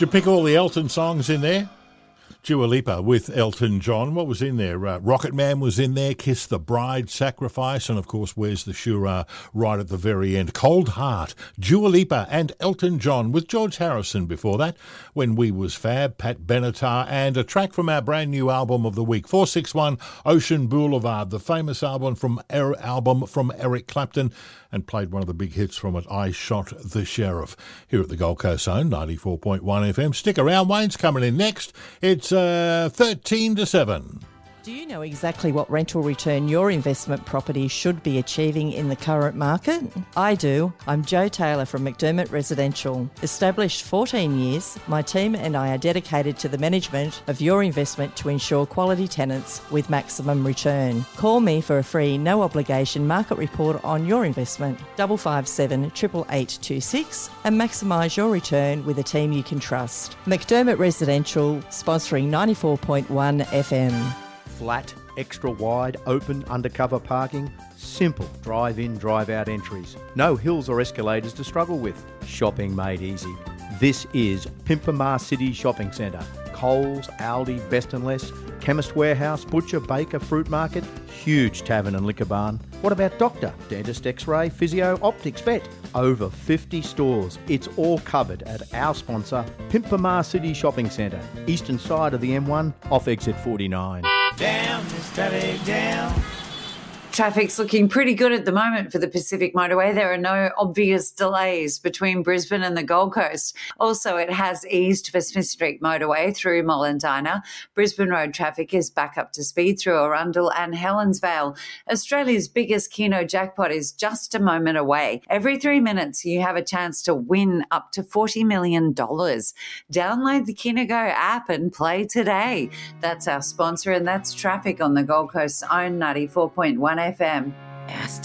you pick all the Elton songs in there? Dua Lipa with Elton John. What was in there? Rocket Man was in there, Kiss the Bride, Sacrifice, and of course, Where's the Shura right at the very end. Cold Heart, Dua Lipa and Elton John with George Harrison before that. When We Was Fab, Pat Benatar, and a track from our brand new album of the week, 461 Ocean Boulevard, the famous album from Eric Clapton, and played one of the big hits from it, I Shot the Sheriff, here at the Gold Coast Zone, 94.1 FM. Stick around, Wayne's coming in next. It's 13 to 7. Do you know exactly what rental return your investment property should be achieving in the current market? I do. I'm Jo Taylor from McDermott Residential. Established 14 years, my team and I are dedicated to the management of your investment to ensure quality tenants with maximum return. Call me for a free, no obligation market report on your investment, 557 88826, and maximise your return with a team you can trust. McDermott Residential, sponsoring 94.1 FM. Flat, extra wide, open, undercover parking. Simple drive-in, drive-out entries. No hills or escalators to struggle with. Shopping made easy. This is Pimpamar City Shopping Centre. Coles, Aldi, Best and Less, Chemist Warehouse, Butcher, Baker, Fruit Market, huge tavern and liquor barn. What about doctor, dentist, x-ray, physio, optics, vet? Over 50 stores. It's all covered at our sponsor, Pimpamar City Shopping Centre, eastern side of the M1, off exit 49. Down, this traffic down. Traffic's looking pretty good at the moment for the Pacific Motorway. There are no obvious delays between Brisbane and the Gold Coast. Also, it has eased for Smith Street Motorway through Mullendina. Brisbane Road traffic is back up to speed through Arundel and Helensvale. Australia's biggest Keno jackpot is just a moment away. Every 3 minutes, you have a chance to win up to $40 million. Download the Keno Go app and play today. That's our sponsor, and that's traffic on the Gold Coast's own 94.1 FM.